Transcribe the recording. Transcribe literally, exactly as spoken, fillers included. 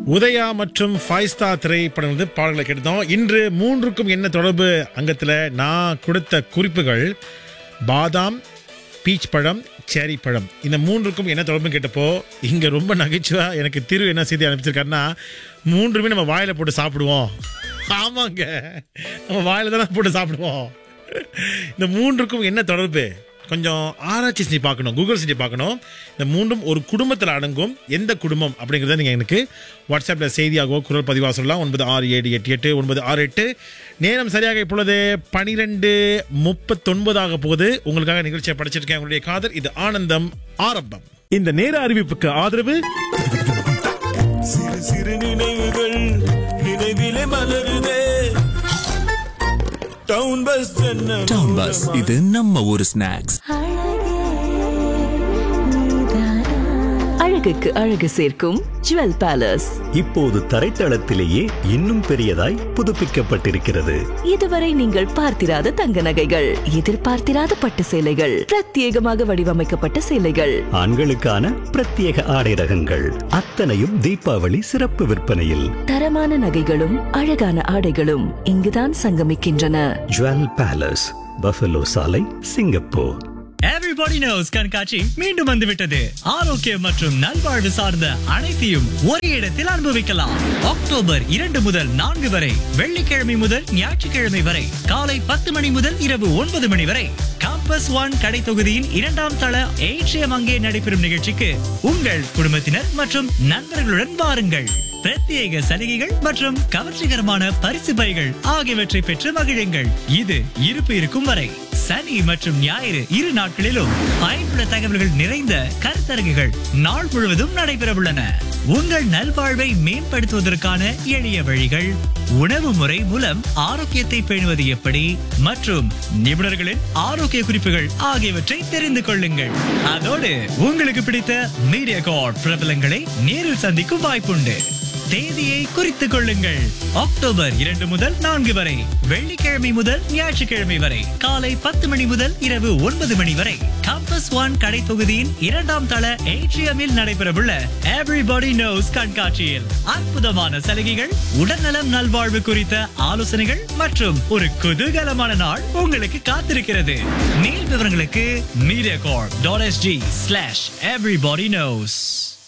உதயா மற்றும் five star திரைப்படம் வந்து பாடல்களை கேட்டோம். இன்று மூன்றுக்கும் என்ன தொடர்பு அங்கத்தில் நான் கொடுத்த குறிப்புகள் பாதாம், பீச் பழம், சேரி பழம். இந்த மூன்றுக்கும் என்ன தொடர்பு கேட்டப்போ இங்கே ரொம்ப நகைச்சுவா எனக்கு திரு என்ன செய்தி அனுப்பிச்சிருக்காருன்னா, மூன்றுமே நம்ம வாயில் போட்டு சாப்பிடுவோம். ஆமாங்க, நம்ம வாயில் தானே போட்டு சாப்பிடுவோம். இந்த மூன்றுக்கும் என்ன தொடர்பு கொஞ்சம் ஆராய்ச்சி செஞ்சு பார்க்கணும், கூகுள் செஞ்சு பார்க்கணும். இந்த மூன்றும் ஒரு குடும்பத்தில் அடங்கும். எந்த குடும்பம் அப்படிங்கிறத நீங்கள் எனக்கு வாட்ஸ்அப்பில் செய்தியாகவோ குரல் பதிவாக சொல்லலாம். ஒன்பது ஆறு ஏழு எட்டு எட்டு ஒன்பது ஆறு எட்டு. நேரம் சரியாக இப்பொழுது பனிரெண்டு முப்பத்தொன்பதாக போகுது. உங்களுக்காக நிகழ்ச்சியை படிச்சிருக்கேன். உங்களுடைய காதல் இது ஆனந்தம் ஆரம்பம். இந்த நேர அறிவிப்புக்கு ஆதரவு சிறு சிறு நினைவுகள் நினைவிலே மலருதே. டவுன் பஸ் டவுன் பஸ் இது நம்ம ஒரு ஸ்நாக்ஸ். அழகுக்கு அழகு சேர்க்கும் ஜுவல் பேலஸ் இப்போது தரைத்தளத்திலேயே இன்னும் பெரியதாய் புதுப்பிக்கப்பட்டிருக்கிறது. இதுவரை நீங்கள் பார்த்திராத தங்க நகைகள், எதிர்பார்த்திராத பட்டு சேலைகள், பிரத்யேகமாக வடிவமைக்கப்பட்ட சேலைகள், ஆண்களுக்கான பிரத்யேக ஆடை ரகங்கள் அத்தனையும் தீபாவளி சிறப்பு விற்பனையில். தரமான நகைகளும் அழகான ஆடைகளும் இங்குதான் சங்கமிக்கின்றன. ஜுவல் பேலஸ், பஃபலோ சாலை, சிங்கப்பூர். Everybody knows கண்காட்சி மீண்டும் வந்துவிட்டது. ஆரோக்கியம் மற்றும் நல்வாழ்வு சார்ந்த அனைத்தையும் ஒரே இடத்தில் அனுபவிக்கலாம். அக்டோபர் இரண்டு முதல் நான்கு வரை, வெள்ளிக்கிழமை முதல் ஞாயிற்றுக்கிழமை வரை, காலை பத்து மணி முதல் இரவு ஒன்பது மணி வரை காம்பஸ் ஒன் கடை தொகுதியின் இரண்டாம் தள ஏற்றியம் அங்கே நடைபெறும் நிகழ்ச்சிக்கு உங்கள் குடும்பத்தினர் மற்றும் நண்பர்களுடன் வாருங்கள். பிரத்யேக சலுகைகள் மற்றும் கவர்ச்சிகரமான பரிசு பைகள் ஆகியவற்றை பெற்று மகிழுங்கள். இது இருப்பு இருக்கும் வரை சனி மற்றும் ஞாயிறு இரு நாட்களிலும் பயனுள்ள தகவல்கள் நிறைந்த கருத்தரங்குகள் நாள் முழுவதும் நடைபெற உள்ளன. உங்கள் நல்வாழ்வை மேம்படுத்துவதற்கான எளிய வழிகள், உணவு முறை மூலம் ஆரோக்கியத்தை பேணுவது எப்படி மற்றும் நிபுணர்களின் ஆரோக்கிய குறிப்புகள் ஆகியவற்றை தெரிந்து கொள்ளுங்கள். அதோடு உங்களுக்கு பிடித்த மீடியா கார்ட் பிரபலங்களை நேரில் சந்திக்கும் வாய்ப்புண்டு. தேதியை குறித்துக் கொள்ளுங்கள். அக்டோபர் இரண்டு முதல் நான்கு வரை, வெள்ளிக்கிழமை முதல் ஞாயிற்றுக்கிழமை வரை, காலை பத்து மணி முதல் இரவு ஒன்பது மணி வரை காம்பஸ் ஒன் கடை தொகுதியின் இரண்டாம் தள ஏட்ரியமில் நடைபெறவுள்ள எவ்ரிபடி நோஸ் கண்காட்சியில் அற்புதமான சலுகைகள், உடல்நலம் நல்வாழ்வு குறித்த ஆலோசனைகள் மற்றும் ஒரு குதூகலமான நாள் உங்களுக்கு காத்திருக்கிறது. மேல் விவரங்களுக்கு media corp dot SG slash everybody knows.